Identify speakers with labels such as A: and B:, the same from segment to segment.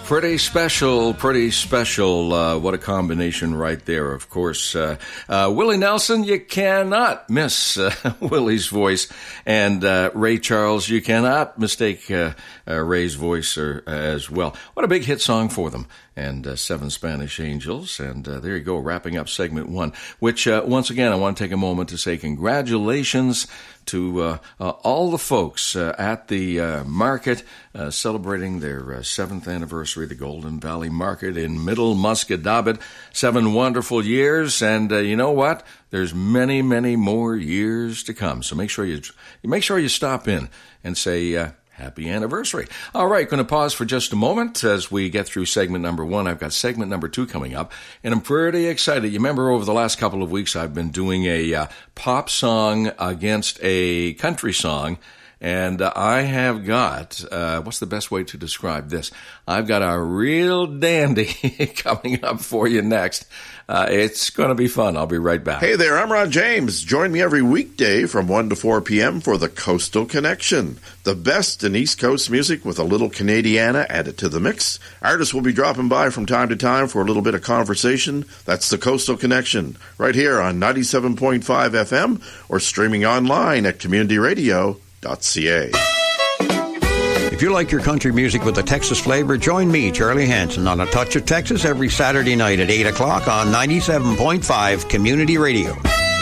A: Pretty special. What a combination right there. Of course, Willie Nelson, you cannot miss Willie's voice. And Ray Charles, you cannot mistake Ray's voice as well. What a big hit song for them. And Seven Spanish Angels. And there you go, wrapping up segment one, which once again, I want to take a moment to say congratulations to all the folks at the market celebrating their 7th anniversary, the Golden Valley Market in Middle Musquodoboit. 7 wonderful years, and you know what? There's many, many more years to come. So make sure you stop in and say happy anniversary. All right, going to pause for just a moment as we get through segment number 1. I've got segment number 2 coming up, and I'm pretty excited. You remember over the last couple of weeks, I've been doing a pop song against a country song, and I have got, what's the best way to describe this? I've got a real dandy coming up for you next. It's going to be fun. I'll be right back.
B: Hey there, I'm Ron James. Join me every weekday from 1 to 4 p.m. for the Coastal Connection. The best in East Coast music with a little Canadiana added to the mix. Artists will be dropping by from time to time for a little bit of conversation. That's the Coastal Connection, right here on 97.5 FM or streaming online at communityradio.ca.
C: If you like your country music with a Texas flavor, join me, Charlie Hanson, on A Touch of Texas every Saturday night at 8 o'clock on 97.5 Community Radio.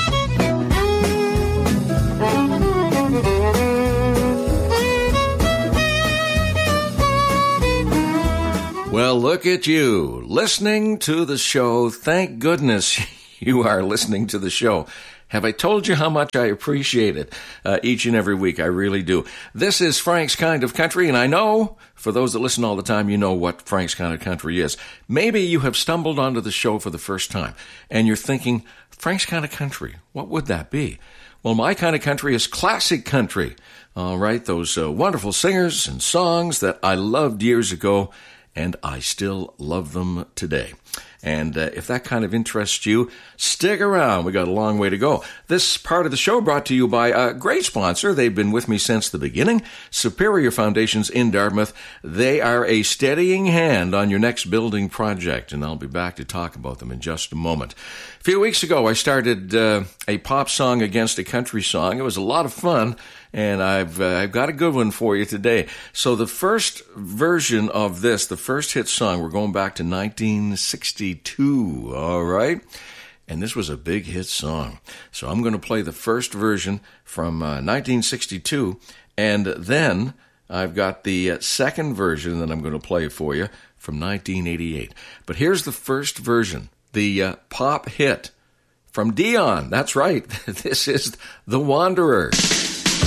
A: Well, look at you, listening to the show. Thank goodness you are listening to the show. Have I told you how much I appreciate it each and every week? I really do. This is Frank's Kind of Country, and I know, for those that listen all the time, you know what Frank's Kind of Country is. Maybe you have stumbled onto the show for the first time, and you're thinking, Frank's Kind of Country, what would that be? Well, my kind of country is classic country. All right, those wonderful singers and songs that I loved years ago, and I still love them today. And if that kind of interests you, stick around. We got a long way to go. This part of the show brought to you by a great sponsor. They've been with me since the beginning, Superior Foundations in Dartmouth. They are a steadying hand on your next building project, and I'll be back to talk about them in just a moment. A few weeks ago, I started a pop song against a country song. It was a lot of fun. And I've got a good one for you today. So the first version of this, the first hit song, we're going back to 1962, all right? And this was a big hit song. So I'm going to play the first version from 1962, and then I've got the second version that I'm going to play for you from 1988. But here's the first version, the pop hit from Dion. That's right. This is The Wanderers.